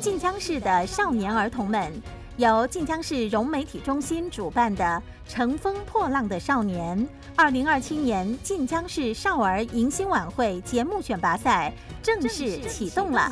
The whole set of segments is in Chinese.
晋江市的少年儿童们，由晋江市融媒体中心主办的“乘风破浪的少年”2027年晋江市少儿迎新晚会节目选拔赛正式启动了。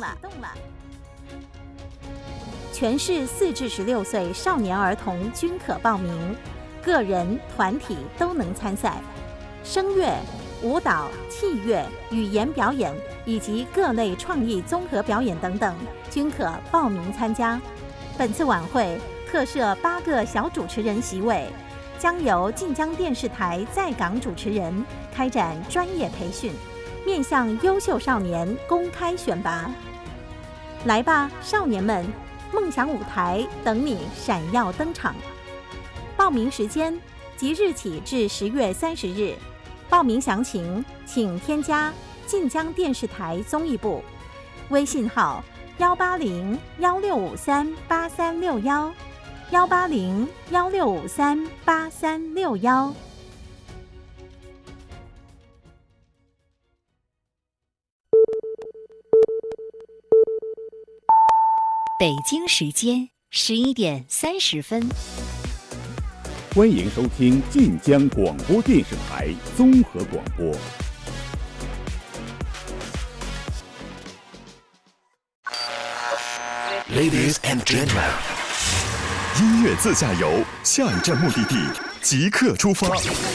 全市4至16岁少年儿童均可报名，个人、团体都能参赛。声乐、舞蹈、器乐、语言表演以及各类创意综合表演等等，均可报名参加。本次晚会特设8个小主持人席位，将由晋江电视台在港主持人开展专业培训，面向优秀少年公开选拔。来吧，少年们！梦想舞台等你闪耀登场。报名时间即日起至10月30日。报名详情请添加晋江电视台综艺部微信号180-1653-8361，180-1653-8361。 北京时间11点30分， 欢迎收听晋江广播电视台综合广播。 Ladies and gentlemen， 音乐自驾游，下一站目的地即刻出发。